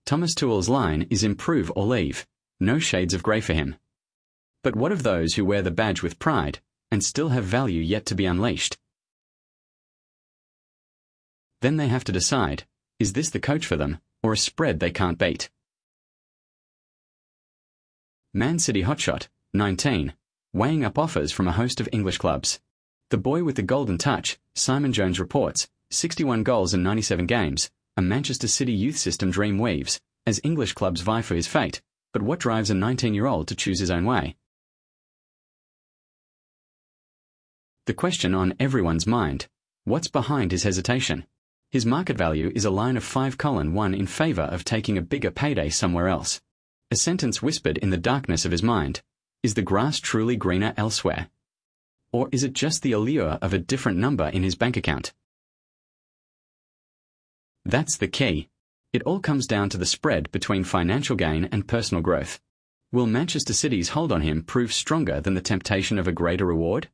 Thomas Tuchel's line is improve or leave, no shades of grey for him. But what of those who wear the badge with pride and still have value yet to be unleashed? Then they have to decide, is this the coach for them, or a spread they can't beat? Man City hotshot, 19, weighing up offers from a host of English clubs. The boy with the golden touch, Simon Jones reports, 61 goals in 97 games, a Manchester City youth system dream weaves, as English clubs vie for his fate, but what drives a 19-year-old to choose his own way? The question on everyone's mind, what's behind his hesitation? His market value is a line of 5:1 in favour of taking a bigger payday somewhere else. A sentence whispered in the darkness of his mind, is the grass truly greener elsewhere? Or is it just the allure of a different number in his bank account? That's the key. It all comes down to the spread between financial gain and personal growth. Will Manchester City's hold on him prove stronger than the temptation of a greater reward?